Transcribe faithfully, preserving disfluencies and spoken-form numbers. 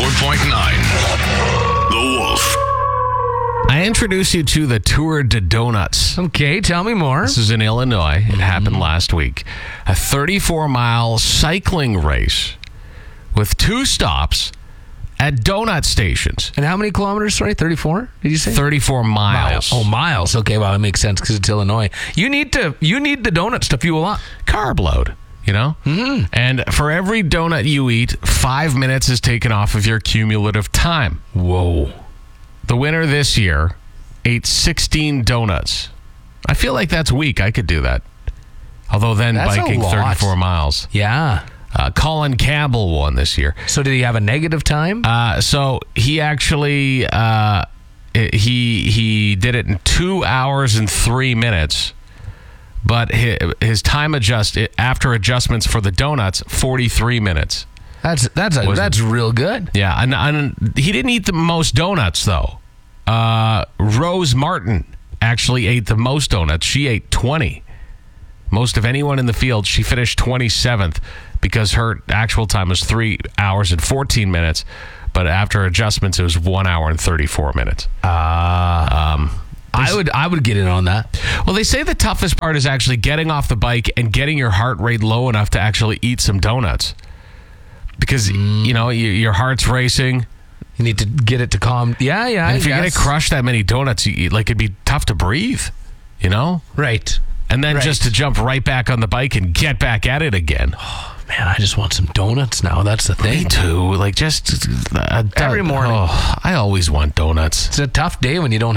ninety-four point nine. The Wolf. I introduce you to the Tour de Donuts. Okay, tell me more. This is in Illinois. It happened last week. A thirty-four mile cycling race with two stops at donut stations. And how many kilometers? Sorry, thirty-four? Did you say? thirty-four miles. Oh, miles. Okay, well, that makes sense because it's Illinois. You need to. You need the donuts to fuel up. Carb load, you know? Mm-hmm. And for every donut you eat, five minutes is taken off of your cumulative time. Whoa. The winner this year ate sixteen donuts. I feel like that's weak. I could do that. Although then That's a biking lot. thirty-four miles. Yeah. Uh, Colin Campbell won this year. So did he have a negative time? Uh, so he actually uh, he he did it in two hours and three minutes, but his, his time adjust after adjustments for the donuts forty-three minutes. That's that's a, Was that's real good. Yeah, and, and he didn't eat the most donuts though. Uh, Rose Martin actually ate the most donuts. She ate twenty. Most of anyone in the field. She finished twenty-seventh because her actual time was three hours and fourteen minutes. But after adjustments, it was one hour and thirty-four minutes. Ah. Um, I would I would get in on that. well, they say the toughest part is actually getting off the bike and getting your heart rate low enough to actually eat some donuts. Because, mm. you know, you, your heart's racing. You need to get it to calm. Yeah, yeah. And I if you're going guess. to crush that many donuts, you eat, like it'd be tough to breathe, you know? Right. And then Right. just to jump right back on the bike and get back at it again. Oh, man, I just want some donuts now. That's the thing. Me too. Like just uh, Every morning. Oh, I always want donuts. It's a tough day when you don't